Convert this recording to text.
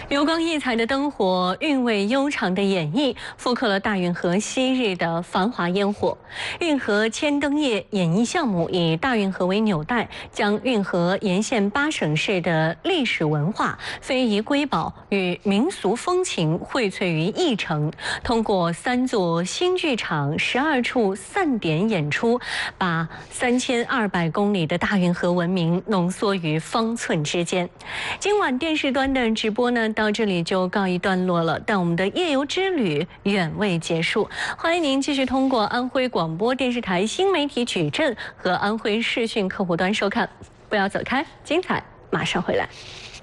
流光溢彩的灯火，韵味悠长的演绎，复刻了大运河昔日的繁华烟火。运河千灯夜演绎项目以大运河为纽带，将运河沿线8省市的历史文化、非遗瑰宝与民俗风情荟萃于一城。通过3座新剧场、12处散点演出，把3200公里的大运河文明浓缩于方寸之间。今晚电视端的直播呢，到这里就告一段落了，但我们的夜游之旅远未结束。欢迎您继续通过安徽广播电视台新媒体矩阵和安徽视讯客户端收看。不要走开，精彩马上回来。